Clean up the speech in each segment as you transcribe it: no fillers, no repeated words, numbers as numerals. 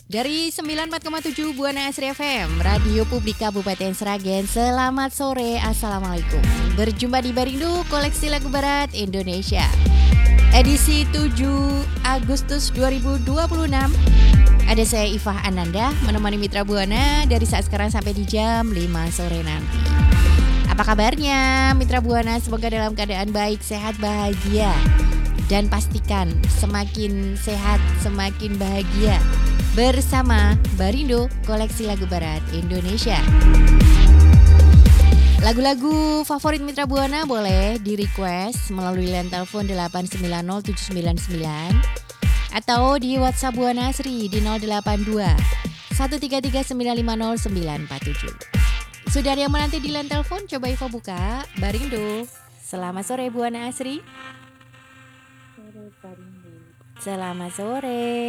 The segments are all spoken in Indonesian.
Dari 94,7 Buana Asri FM, Radio Publik Kabupaten Sragen. Selamat sore, Assalamualaikum. Berjumpa di Barindo, Koleksi Lagu Barat Indonesia. Edisi 7 Agustus 2026. Ada saya Ifah Ananda menemani Mitra Buana dari saat sekarang sampai di jam 5 sore nanti. Apa kabarnya Mitra Buana? Semoga dalam keadaan baik, sehat, bahagia. Dan pastikan semakin sehat, semakin bahagia bersama Barindo, Koleksi Lagu Barat Indonesia. Lagu-lagu favorit Mitra Buana boleh di-request melalui line telepon 8907999 atau di WhatsApp Buana Asri di 082 133950947. Sudah ada yang menanti di line telepon? Coba Ivo buka. Barindo. Selamat sore Buana Asri. Selamat sore.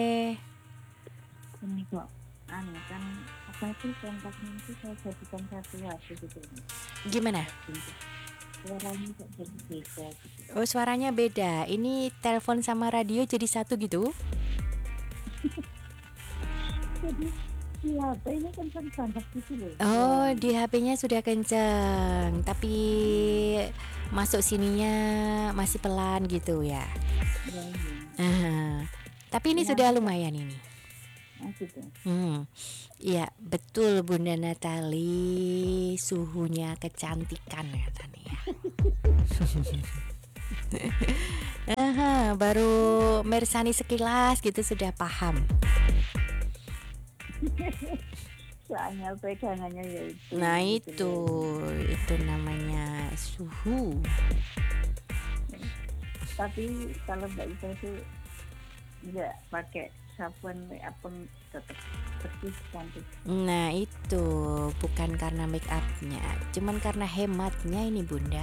Ini kok kan apa itu kontaknya itu saya jadikan satu hati gitu. Gimana? Suaranya kok jadi beda gitu. Oh, suaranya beda. Ini telepon sama radio jadi satu gitu? Jadi di HP ini kan banyak gitu loh. Oh, di HP-nya sudah kenceng, tapi masuk sininya masih pelan gitu ya. Ya, Tapi ini sudah lumayan ini. gitu. Iya, betul Bunda Natali, suhunya kecantikan katanya. Baru mersani sekilas gitu sudah paham. Soalnya pegangannya ya itu. Nah gitu itu namanya suhu. Tapi kalau Mbak Isa itu nggak pakai sabun pun tetap bersih cantik. Nah itu bukan karena make upnya, cuman karena hematnya ini Bunda.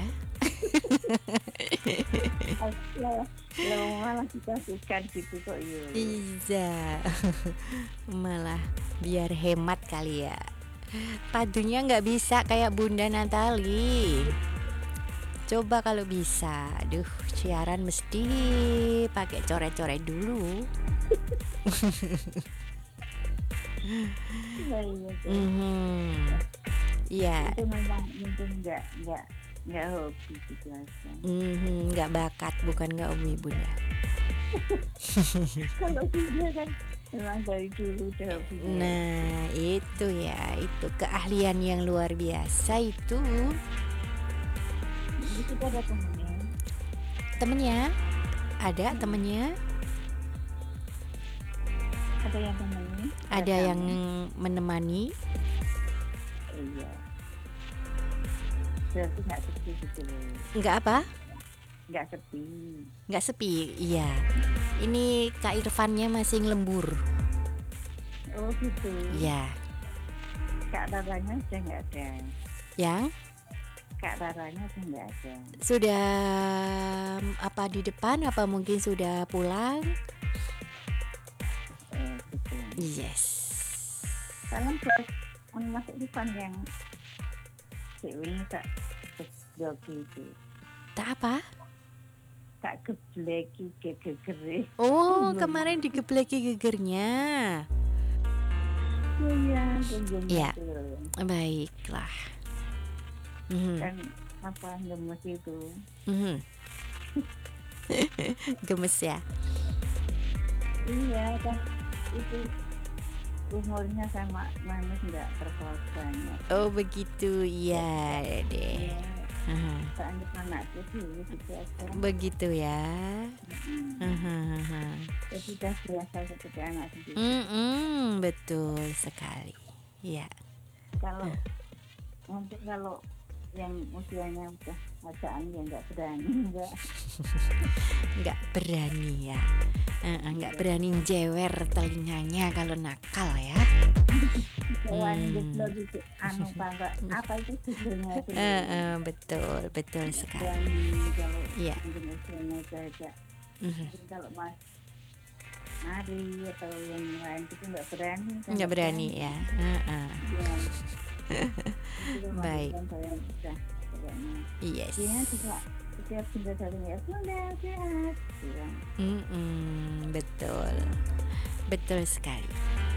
Kalau malah kita suka gitu kok ya. Iya. Malah biar hemat kali ya. Padunya nggak bisa kayak Bunda Natali. Coba kalau bisa. Aduh, siaran mesti pakai coret-coret dulu. Iya. Itu memang mungkin nggak hobi gitu aja. Nggak bakat, bukan nggak hobi Bunda. Kalau dia kan memang dari dulu udah hobi. Nah itu ya, itu keahlian yang luar biasa itu. Jadi kita ada Temennya? Ada temennya? Ada yang temennya? Ada yang menemani? Iya. Berarti nggak sepi gitu loh. Nggak apa? Nggak sepi. Nggak sepi, iya. Ini Kak Irfannya masih ngelembur. Oh gitu. Iya. Kak Raranya sudah nggak ada. Yang? Kak Raranya sudah nggak ada. Sudah apa di depan? Apa mungkin sudah pulang? Gitu. Yes. Salam buat Mas Irfan yang ini tak jogi itu. Tak apa? Tak gebleki gegere. Oh, kemarin digebleki gegernya. Oh iya, Iya. Baiklah. Dan apa gemes itu? Gemes ya. Iya kan itu umurnya sama Manus nggak terpaut banyak. Oh begitu, iya deh. Soalnya anakku sih gitu aja. Begitu ya. Ya sudah biasa seperti anak sendiri. Betul sekali. Ya. Kalau mungkin kalau yang usianya udah bacaan ya nggak berani nggak berani ya. Nggak berani jewer telinganya kalau nakal ya. Anu bangga apa itu sebenarnya betul sekali. Kalau iya. usianya saja. Kalau Mas Ari atau yang lain itu nggak berani ya. Baik. Yes. Dia juga setiap benda satunya Bunda sehat. Betul sekali.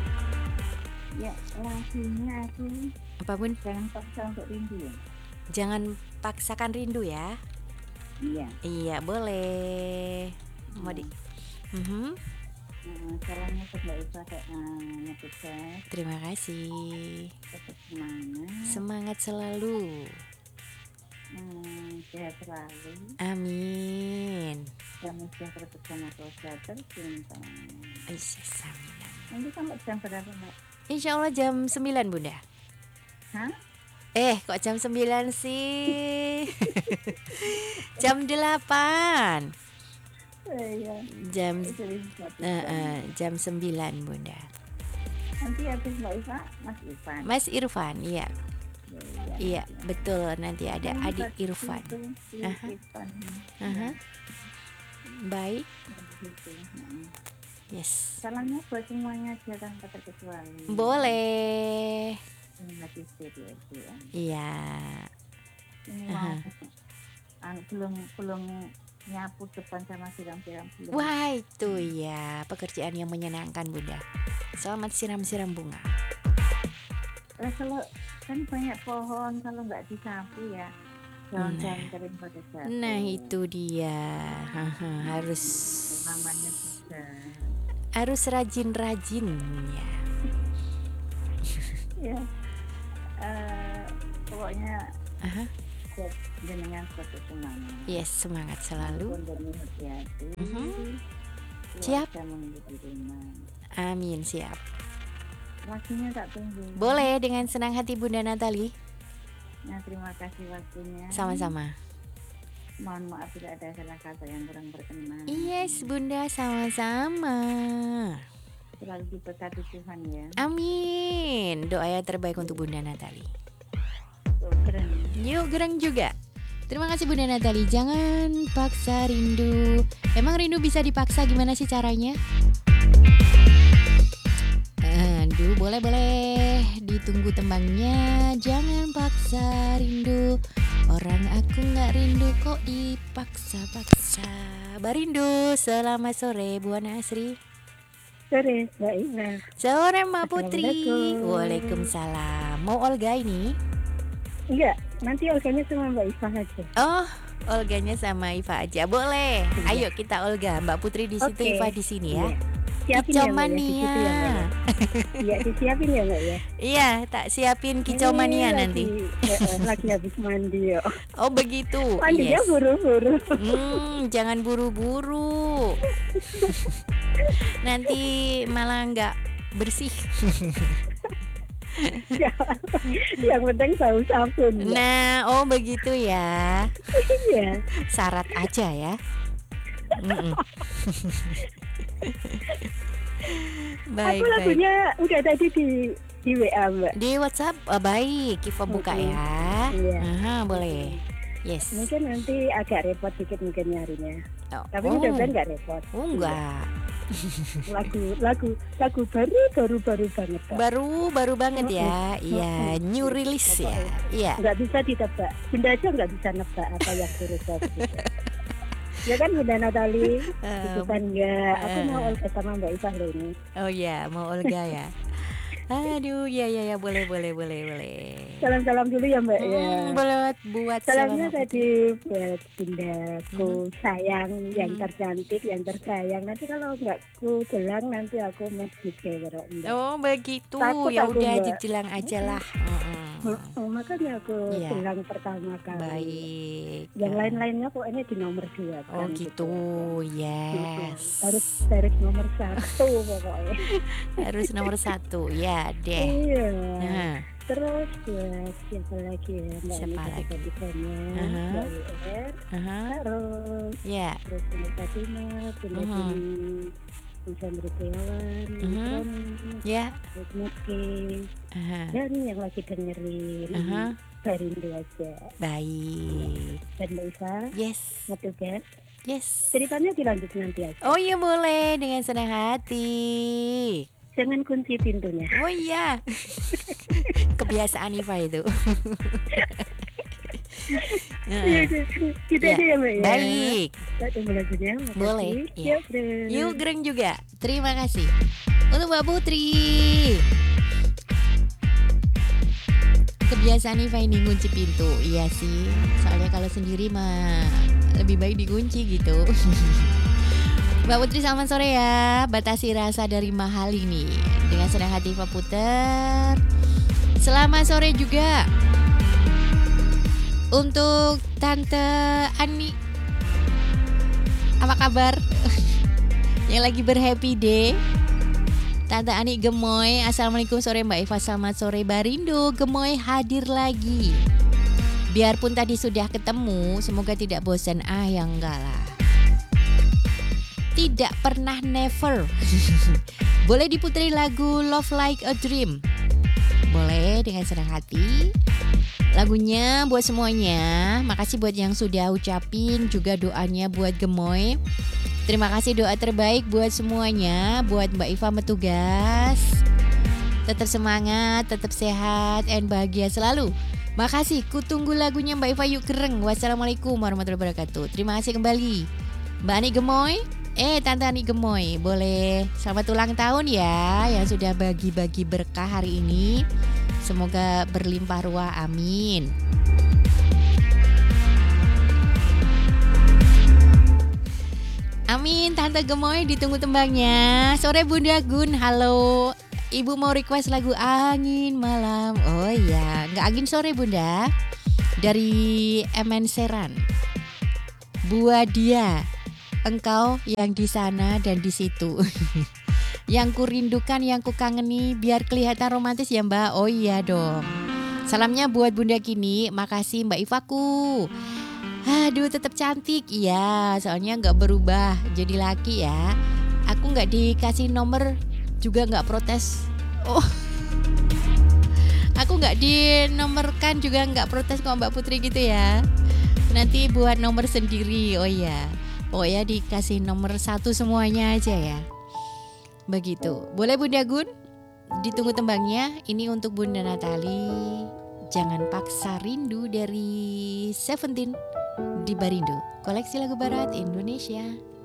Ya, lagunya aku Apa Bun? jangan paksa untuk rindu ya. Jangan paksakan rindu ya. Iya. Iya, boleh. Mau di. Mhm. Salamnya ke Mbak Iva ngetugas, Terima kasih. tetap semangat, Semangat selalu. sehat selalu, Amin. kamu sejahtera bersama keluarga tercinta. Amin. Nanti sampai jam berapa Mbak? Insya Allah jam 9 Bunda. Hah? Kok jam 9 sih? Jam 8. Iya. Jam Itu jam 9 Bunda. nanti habis Mbak Iva, Mas Irfan. Mas Irfan, iya. Iya, nanti. betul, nanti ada Ini adik buat Irfan. itu, si Aha. Irfan. Aha. Baik. Gitu. Yes. Salamnya buat semuanya aja tanpa terkecuali. Boleh. Ini lagi serius ya. Iya. Ini Aha. belum nyapu depan sama siram-siram belum. Wah, itu ya pekerjaan yang menyenangkan Bunda. Selamat siram-siram bunga. Kalau kan banyak pohon, kalau nggak disapu ya daun-daun kering pada jatuh. Nah, itu dia. Harus namanya juga. Harus rajin-rajin ya. Ya. Pokoknya Aha. buat jenengan suatu semangat. Yes, semangat selalu. Walaupun hati-hati. Siap. Keluarga menunggu di rumah. Amin, siap. Lagunya tak tunggu. Boleh dengan senang hati Bunda Natali. Nah, terima kasih waktunya. Sama-sama. Mohon maaf bila ada salah kata yang kurang berkenan. Yes, Bunda, sama-sama. Selalu diberkati Tuhan ya. Amin. Doa yang terbaik untuk Bunda Natali. Tuh, keren. Yuk, gerang juga. Terima kasih Bunda Natali. Jangan paksa rindu. Emang rindu bisa dipaksa, gimana sih caranya? Aduh, boleh ditunggu tembangnya. Jangan paksa rindu. Orang aku gak rindu kok dipaksa-paksa. Barindu, selamat sore Bu Ana Asri. Sore, Mbak Ina. Sore Mbak Putri. Assalamualaikum. Waalaikumsalam. Mau Olga ini? Enggak, nanti Olganya sama Mbak Iva aja. Oh, Olganya sama Iva aja. Boleh. Iya. Ayo kita Olga, Mbak Putri di situ, Oke. Iva di sini ya. Siapin Kicau ya, Mbak, ya, di situ ya, Mbak, ya. mania. Iya, disiapin ya Mbak ya. Iya, tak siapin kicau mania Ini nanti. lagi habis mandi ya. Oh begitu. Mandinya Yes. buru-buru. Jangan buru-buru. Nanti malah nggak bersih. Yang penting bau sabun. Mbak. Nah, oh begitu ya. Iya. Syarat aja ya. Baik, Aku lagunya udah tadi di WA Mbak. di WhatsApp. Baik, Kiva buka ya. Iya. Aha, boleh. Yes. Mungkin nanti agak repot dikit mungkin nyarinya. Oh, Tapi mudah-mudahan nggak repot. enggak. Lagu baru banget Kak. Baru banget ya. Iya, new release ya. Iya. Nggak bisa ditebak. Bunda aja nggak bisa nebak apa yang suruh saya gitu. Ya kan Bunda Natali, itu kan enggak. Aku mau Olga sama Mbak Iva loh ini. Oh ya, mau Olga ya. Aduh, ya boleh. Salam-salam dulu ya Mbak ya. Buat Salamnya siapa? tadi buat bundaku sayang, yang tercantik, yang tersayang. Nanti kalau nggak ku gelang nanti aku masih kewero Mbak. Oh begitu, Takut ya aku, udah Mbak. jelang aja lah. Makanya aku Iya. gelang pertama kali. Baik. Yang lain-lainnya pokoknya di nomor 2 Oh kan, gitu, yes. Harus nomor 1 pokoknya. Harus nomor 1 ya deh. Iya. Nah, Terus buat siapa lagi ya? Mbak Siapa Anita lagi? Fatimah, Aha. Mbak WR, aha, Kak Ros, ya, terus Bunda Fatimah, Bunda Aha. Dini, Bunda Mritiawan, Aha. ya, Bunda Muki, aha, dan yang lagi dengerin aha. Barindu aja. Baik, Dan Mbak Iva, yes, ngetugas. yes. Ceritanya dilanjut nanti aja. Oh iya boleh, dengan senang hati. Jangan kunci pintunya. Oh iya, kebiasaan Iva itu. Iya, gitu Ya, aja ya Mbak ya. Baik, Kita tunggu lagunya. Makasih. Boleh, ya. Yuk, Bro. yuk gereng juga. Terima kasih untuk Mbak Putri. kebiasaan Iva ini ngunci pintu. Iya sih, soalnya kalau sendiri mah lebih baik dikunci gitu. Mbak Putri selamat sore ya. Batasi rasa dari mahal ini. Dengan senang hati Iva puter. Selamat sore juga untuk Tante Ani. Apa kabar? Yang lagi berhappy day. Tante Ani Gemoy. Assalamualaikum sore Mbak Eva. Selamat sore Barindo. Gemoy hadir lagi. Biarpun tadi sudah ketemu, semoga tidak bosan. Ya enggak lah. Tidak pernah never. Boleh diputri lagu Love Like a Dream? Boleh dengan senang hati. Lagunya buat semuanya. Makasih buat yang sudah ucapin, juga doanya buat Gemoy. Terima kasih doa terbaik buat semuanya, buat Mbak Iva Metugas. Tetap semangat, tetap sehat, and bahagia selalu. Makasih, kutunggu lagunya Mbak Iva Yuk Kereng. Wassalamualaikum warahmatullahi wabarakatuh. Terima kasih kembali Mbak Ani Gemoy. Tante Ani Gemoy, boleh selamat ulang tahun ya, yang sudah bagi-bagi berkah hari ini. Semoga berlimpah ruah, amin. Amin, Tante Gemoy, ditunggu tembangnya. Sore Bunda Gun, halo. Ibu mau request lagu Angin Malam. Oh iya, nggak angin sore Bunda. Dari MN Seran. Buat dia, engkau yang di sana dan di situ. Yang kurindukan, yang kukangeni, biar kelihatan romantis ya Mbak. Oh iya dong. Salamnya buat Bunda Kini, makasih Mbak Ivaku. Aduh tetap cantik. Iya, soalnya gak berubah jadi laki ya. Aku gak dikasih nomor juga gak protes. Oh, aku gak dinomorkan juga gak protes kok Mbak Putri gitu ya. Nanti buat nomor sendiri. Oh iya, pokoknya dikasih nomor 1 semuanya aja ya. Begitu. Boleh Bunda Gun? Ditunggu tembangnya. Ini untuk Bunda Natali. Jangan paksa rindu dari Seventeen di Barindo, koleksi lagu barat Indonesia.